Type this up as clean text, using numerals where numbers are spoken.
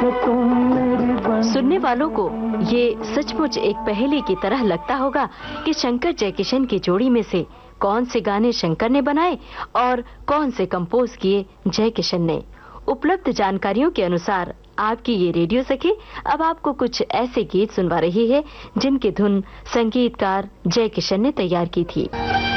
सुनने वालों को ये सचमुच एक पहेली की तरह लगता होगा कि शंकर जयकिशन की जोड़ी में से कौन से गाने शंकर ने बनाए और कौन से कंपोज किए जयकिशन ने। उपलब्ध जानकारियों के अनुसार आपकी ये रेडियो सखी अब आपको कुछ ऐसे गीत सुनवा रही है जिनकी धुन संगीतकार जयकिशन ने तैयार की थी।